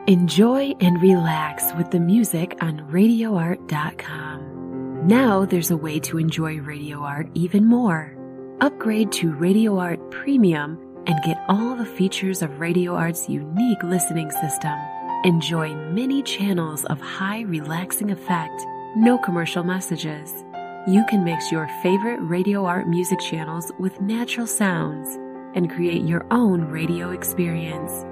Enjoy and relax with the music on RadioArt.com. Now there's a way to enjoy Radio Art even more. Upgrade to Radio Art Premium and get all the features of Radio Art's unique listening system. Enjoy many channels of high relaxing effect, no commercial messages. You can mix your favorite Radio Art music channels with natural sounds and create your own radio experience.